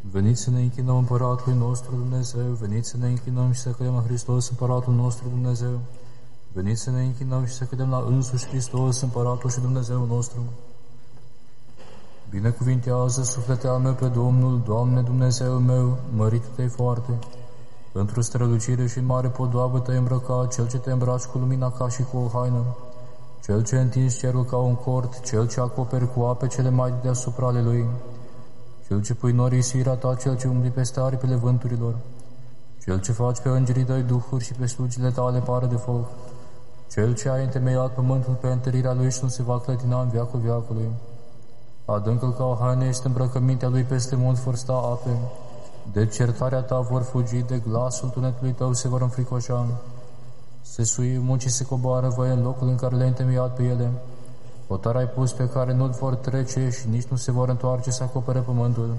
Veniți să ne închinăm Împăratului nostru Dumnezeu, veniți să ne închinăm și să cădem la Hristos Împăratul nostru Dumnezeu, veniți să ne închinăm și să cădem la însuși Hristos Împăratul și Dumnezeu nostru. Binecuvintează suflete al meu pe Domnul, Doamne Dumnezeu meu, mărit-te foarte. Pentru strălucire și mare podoabă te-ai îmbrăcat, Cel ce te îmbraci cu lumina ca și cu o haină, Cel ce întinzi cerul ca un cort, Cel ce acoperi cu ape cele mai deasupra ale Lui, Cel ce pui norii sirea ta, Cel ce umbli peste aripile vânturilor, Cel ce faci pe îngerii tăi duhuri și pe slugile tale pare de foc, Cel ce ai întemeiat pământul pe întărirea Lui și nu se va clătina în veacul veacului. Adâncă ca o haină este îmbrăcămintea Lui, peste mult vor sta ape, de certarea ta vor fugi, de glasul tunetului tău se vor înfricoșa. Se suie muncii se coboară voi în locul în care le-ai întemeiat pe ele. Hotare ai pus pe care nu vor trece și nici nu se vor întoarce să acopere pământul.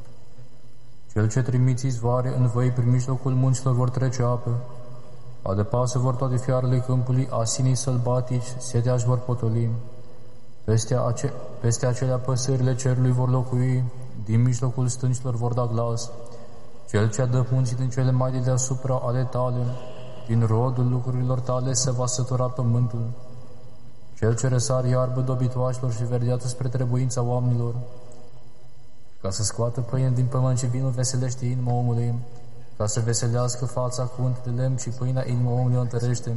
Cel ce trimiți izvoare în văi prin mijlocul muncilor vor trece apă. Adăpasă vor toate fiarele câmpului, asinii sălbatici, setea își vor potoli. Peste acelea păsările cerului vor locui, din mijlocul stâncilor vor da glas. Cel ce adă munții din cele mai de deasupra ale tale, din rodul lucrurilor tale se va sătura pământul. Cel ce răsare iarbă dobitoașilor și verdeață spre trebuința oamenilor, ca să scoată pâine din pământ și vinul veselește inima omului, ca să veselească fața cu unt de lemn și pâinea inima omului o întărește.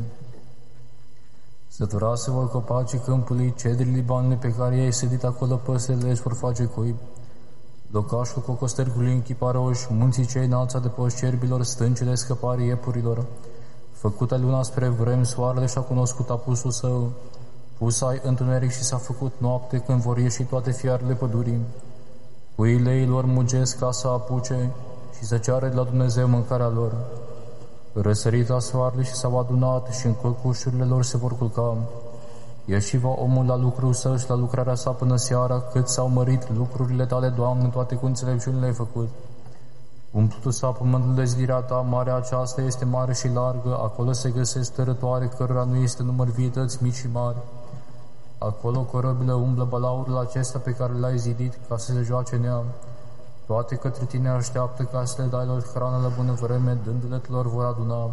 Săturase vor copacii câmpului, cedrii Libanului pe care ei sedit acolo, păsările își vor face cuib. Locașul cu costărgului închiparoși, munții cei înalți adăpoși cerbilor, stâncile scăparii iepurilor. Făcută luna spre vremi, soarele și-a cunoscut apusul său. Pus ai întuneric și s-a făcut noapte, când vor ieși toate fiarele pădurii. Puiile ei lor mugesc ca să apuce și să ceară de la Dumnezeu mâncarea lor. Răsărita soarele și s-au adunat și în căcușurile lor se vor culca. Ieși va omul la lucrul său și la lucrarea sa până seara, cât s-au mărit lucrurile tale, Doamne, toate cu înțelepciunile le-ai făcut. Umplutul s-a pământul de zidirea ta, marea aceasta este mare și largă, acolo se găsesc tărătoare, cărora nu este număr, vietăți mici și mari. Acolo corăbile umblă balaurile acesta pe care l-ai zidit, ca să se joace în ea. Toate către tine așteaptă ca să le dai lor hrană la bună vreme, dându-le lor vor aduna.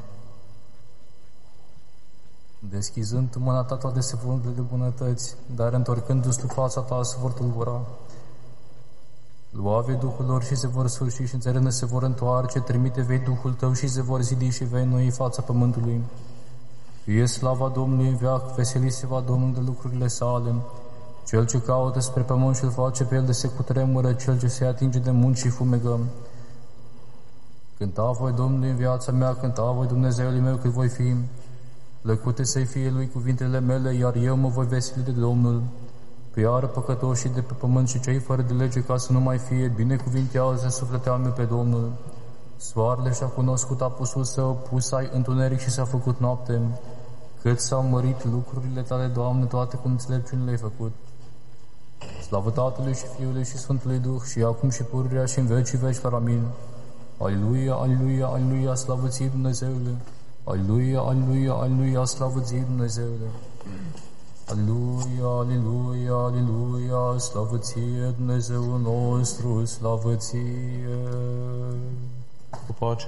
Deschizând mâna ta toate se vor umple de bunătăți, dar întorcându-ți tu fața ta se vor tulbura. Lua vei Duhul lor și se vor sfârși și în țărână se vor întoarce, trimite vei Duhul tău și se vor zidi și vei înnoi fața pământului. Fie slava Domnului în veac, veseli se va Domnul de lucrurile sale. Cel ce caută spre pământ și îl face pe el de se cutremură, cel ce se atinge de munci și fumegă. Cânta voi Domnului în viața mea, cânta voi Dumnezeului meu cât voi fi. Plăcute să-i fie lui cuvintele mele, iar eu mă voi veseli de Domnul. Piară păcătoșii de pe pământ și cei fără de lege, ca să nu mai fie, binecuvintează sufletea mea pe Domnul. Soarele și-a cunoscut apusul său, pus ai întuneric și s-a făcut noapte. Cât s-au mărit lucrurile tale, Doamne, toate cu înțelepciunile le-ai făcut. Slavă Tatălui și Fiului și Sfântului Duh, și acum și pururea și în vecii vecilor. Amin. Aleluia, aleluia, aleluia, slavă ție, Dumnezeule! Aleluia, aleluia, aleluia, slavă ție, Dumnezeule! Aleluia, aleluia, aleluia, slavă ție, Dumnezeul nostru, slavă ție! Cu pace.